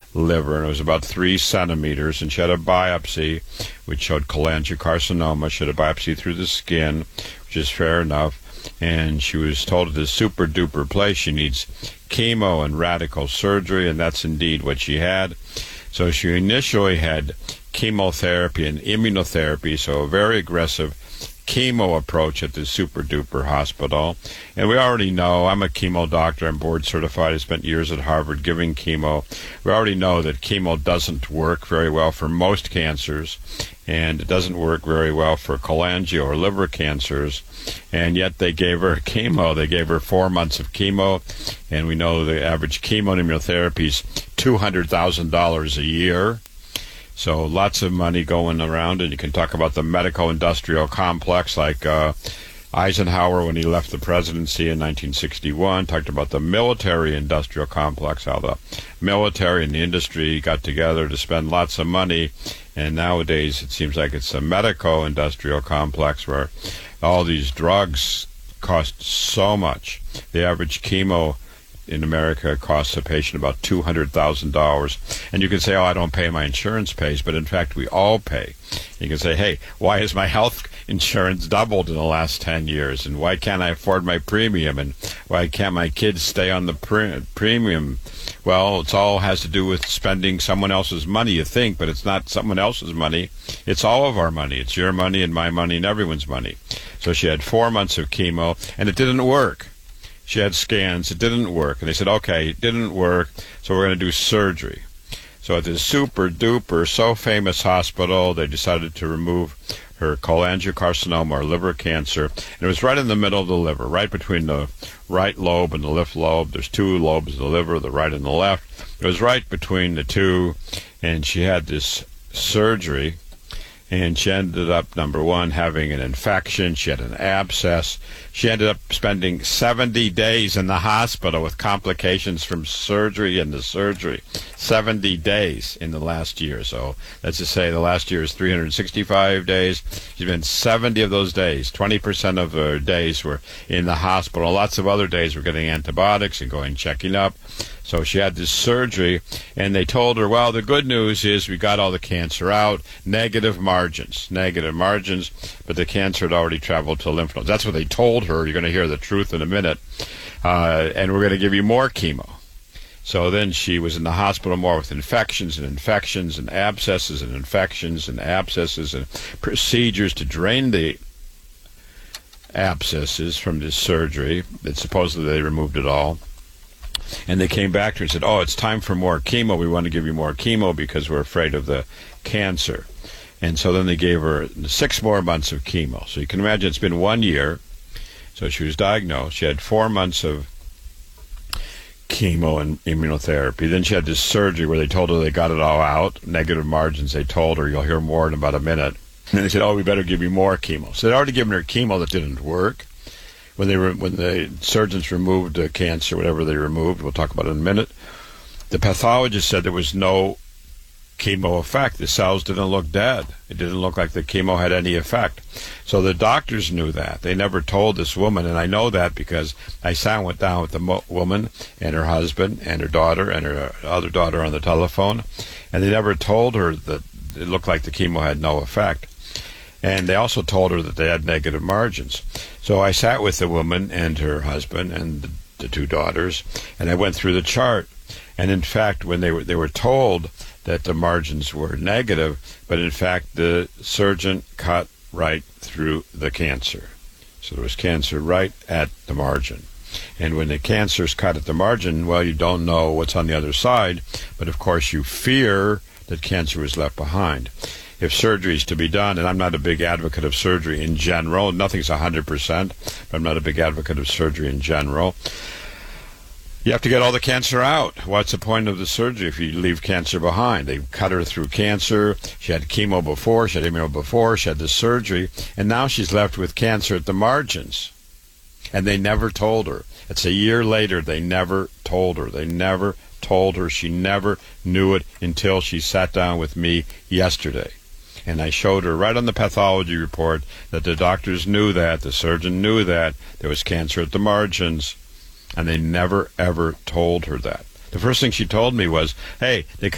liver, and it was about 3 centimeters, and she had a biopsy which showed cholangiocarcinoma. She had a biopsy through the skin, which is fair enough, and she was told at this super duper place she needs chemo and radical surgery, and that's indeed what she had. So she initially had chemotherapy and immunotherapy, so a very aggressive chemo approach at this super duper hospital. And we already know, I'm a chemo doctor, I'm board certified, I spent years at Harvard giving chemo. We already know that chemo doesn't work very well for most cancers, and it doesn't work very well for cholangio or liver cancers. And yet they gave her chemo. They gave her 4 months of chemo, and we know the average chemo and immunotherapy is $200,000 a year. So lots of money going around, and you can talk about the medical-industrial complex like Eisenhower, when he left the presidency in 1961, talked about the military-industrial complex, how the military and the industry got together to spend lots of money, and nowadays it seems like it's a medical-industrial complex where all these drugs cost so much. The average chemo in America costs a patient about $200,000. And you can say, oh, I don't pay, my insurance pays, but in fact we all pay. You can say, hey, why has my health insurance doubled in the last 10 years? And why can't I afford my premium? And why can't my kids stay on the premium? Well, it all has to do with spending someone else's money, you think, but it's not someone else's money. It's all of our money. It's your money and my money and everyone's money. So she had 4 months of chemo, and it didn't work. She had scans, it didn't work. And they said, okay, it didn't work, so we're going to do surgery. So at this super duper, so famous hospital, they decided to remove her cholangiocarcinoma, or liver cancer. And it was right in the middle of the liver, right between the right lobe and the left lobe. There's 2 lobes of the liver, the right and the left. It was right between the two, and she had this surgery. And she ended up, number one, having an infection. She had an abscess. She ended up spending 70 days in the hospital with complications from surgery and the surgery. 70 days in the last year. So let's just say the last year is 365 days. She's been 70 of those days. 20% of her days were in the hospital. Lots of other days were getting antibiotics and going checking up. So she had this surgery, and they told her, well, the good news is we got all the cancer out, negative margins, but the cancer had already traveled to lymph nodes. That's what they told her. You're going to hear the truth in a minute. And we're going to give you more chemo. So then she was in the hospital more with infections and abscesses and infections and abscesses and procedures to drain the abscesses from this surgery. That supposedly they removed it all. And they came back to her and said, oh, it's time for more chemo. We want to give you more chemo because we're afraid of the cancer. And so then they gave her 6 more months of chemo. So you can imagine it's been 1 year. So she was diagnosed. She had 4 months of chemo and immunotherapy. Then she had this surgery where they told her they got it all out. Negative margins, they told her. You'll hear more in about a minute. And they said, oh, we better give you more chemo. So they'd already given her chemo that didn't work. When the surgeons removed the cancer, whatever they removed, we'll talk about it in a minute, the pathologist said there was no chemo effect. The cells didn't look dead. It didn't look like the chemo had any effect. So the doctors knew that. They never told this woman, and I know that because I went down with the woman and her husband and her daughter and her other daughter on the telephone, and they never told her that it looked like the chemo had no effect. And they also told her that they had negative margins. So I sat with the woman and her husband and the 2 daughters, and I went through the chart. And in fact, when they were told that the margins were negative, but in fact the surgeon cut right through the cancer. So there was cancer right at the margin. And when the cancer's cut at the margin, well, you don't know what's on the other side, but of course you fear that cancer was left behind. If surgery is to be done, and I'm not a big advocate of surgery in general, nothing's 100%, but I'm not a big advocate of surgery in general, you have to get all the cancer out. What's the point of the surgery if you leave cancer behind? They cut her through cancer. She had chemo before, she had immuno before, she had the surgery, and now she's left with cancer at the margins. And they never told her. It's a year later, they never told her. They never told her. She never knew it until she sat down with me yesterday. And I showed her right on the pathology report that the doctors knew that, the surgeon knew that, there was cancer at the margins, and they never, ever told her that. The first thing she told me was, hey, they